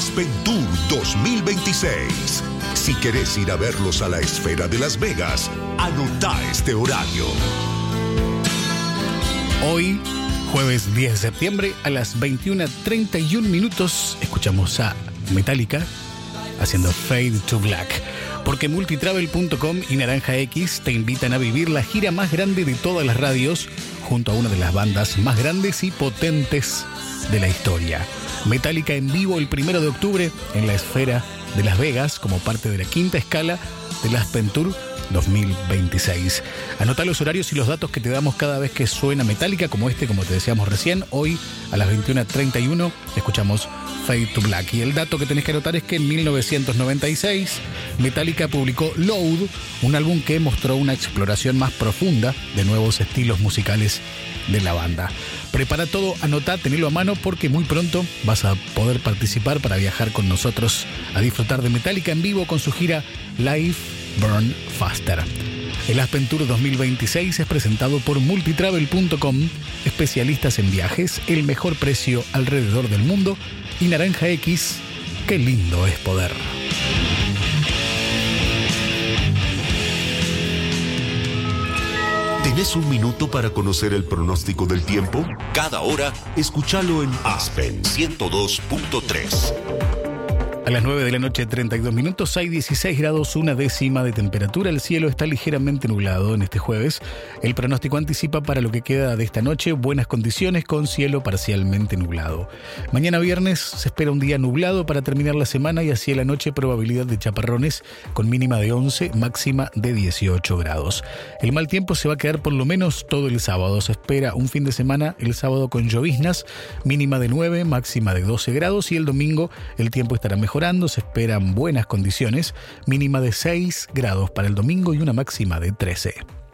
Aspen Tour 2026. Si querés ir a verlos a la Esfera de Las Vegas, anotá este horario. Hoy, jueves 10 de septiembre, a las 21:31, escuchamos a Metallica haciendo Fade to Black. Porque Multitravel.com y Naranja X te invitan a vivir la gira más grande de todas las radios, junto a una de las bandas más grandes y potentes de la historia. Metallica en vivo el 1 de octubre en la Esfera de Las Vegas, como parte de la quinta escala del Aspen Tour 2026. Anota los horarios y los datos que te damos cada vez que suena Metallica, como como te decíamos recién. Hoy a las 21:31 escuchamos Fade to Black. Y el dato que tenés que anotar es que en 1996 Metallica publicó Load, un álbum que mostró una exploración más profunda de nuevos estilos musicales de la banda. Prepara todo, anotá, tenelo a mano, porque muy pronto vas a poder participar para viajar con nosotros a disfrutar de Metallica en vivo con su gira Live Burn Faster. El Aspen Tour 2026 es presentado por Multitravel.com, especialistas en viajes, el mejor precio alrededor del mundo, y Naranja X, qué lindo es poder. ¿Tenés un minuto para conocer el pronóstico del tiempo? Cada hora, escúchalo en Aspen 102.3. A las 9 de la noche, 32 minutos, hay 16 grados, una décima de temperatura. El cielo está ligeramente nublado en este jueves. El pronóstico anticipa para lo que queda de esta noche buenas condiciones con cielo parcialmente nublado. Mañana viernes se espera un día nublado para terminar la semana y hacia la noche probabilidad de chaparrones con mínima de 11, máxima de 18 grados. El mal tiempo se va a quedar por lo menos todo el sábado. Se espera un fin de semana el sábado con lloviznas, mínima de 9, máxima de 12 grados, y el domingo el tiempo estará mejorando. Se esperan buenas condiciones, mínima de 6 grados para el domingo y una máxima de 13.